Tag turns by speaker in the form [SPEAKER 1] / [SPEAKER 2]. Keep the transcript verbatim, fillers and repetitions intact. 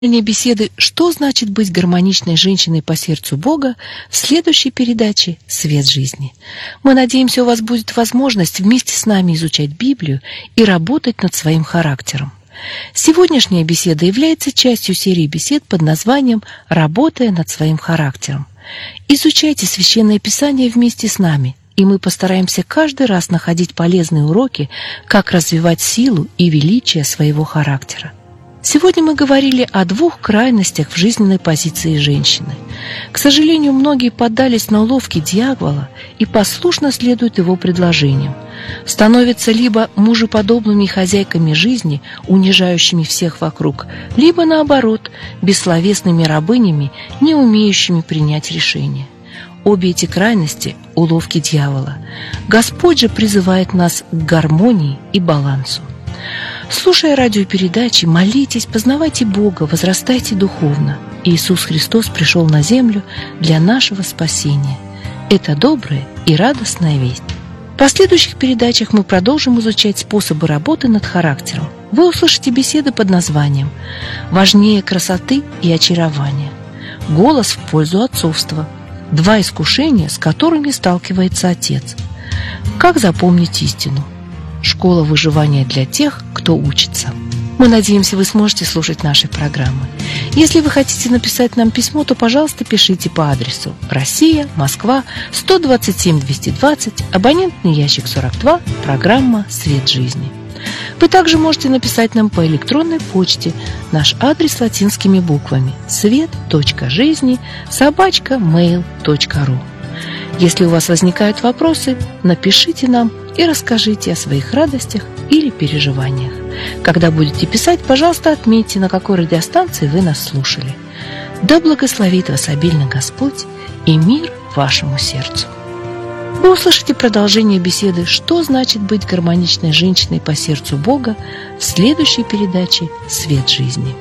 [SPEAKER 1] Беседы «Что значит быть гармоничной женщиной по сердцу Бога» в следующей передаче «Свет жизни». Мы надеемся, у вас будет возможность вместе с нами изучать Библию и работать над своим характером. Сегодняшняя беседа является частью серии бесед под названием «Работая над своим характером». Изучайте Священное Писание вместе с нами, и мы постараемся каждый раз находить полезные уроки, как развивать силу и величие своего характера. Сегодня мы говорили о двух крайностях в жизненной позиции женщины. К сожалению, многие поддались на уловки дьявола и послушно следуют его предложениям. Становятся либо мужеподобными хозяйками жизни, унижающими всех вокруг, либо, наоборот, бессловесными рабынями, не умеющими принять решение. Обе эти крайности – уловки дьявола. Господь же призывает нас к гармонии и балансу. Слушая радиопередачи, молитесь, познавайте Бога, возрастайте духовно. Иисус Христос пришел на землю для нашего спасения. Это добрая и радостная весть. В последующих передачах мы продолжим изучать способы работы над характером. Вы услышите беседы под названием «Важнее красоты и очарования», «Голос в пользу отцовства», «Два искушения, с которыми сталкивается отец», «Как запомнить истину», «Школа выживания для тех, кто учится». Мы надеемся, вы сможете слушать наши программы. Если вы хотите написать нам письмо, то, пожалуйста, пишите по адресу Россия, Москва, сто двадцать семь двести двадцать, абонентный ящик сорок два, программа «Свет жизни». Вы также можете написать нам по электронной почте. Наш адрес латинскими буквами свет точка жизни собака мейл точка ру. Если у вас возникают вопросы, напишите нам и расскажите о своих радостях или переживаниях. Когда будете писать, пожалуйста, отметьте, на какой радиостанции вы нас слушали. Да благословит вас обильно Господь и мир вашему сердцу. Вы услышите продолжение беседы «Что значит быть гармоничной женщиной по сердцу Бога» в следующей передаче «Свет жизни».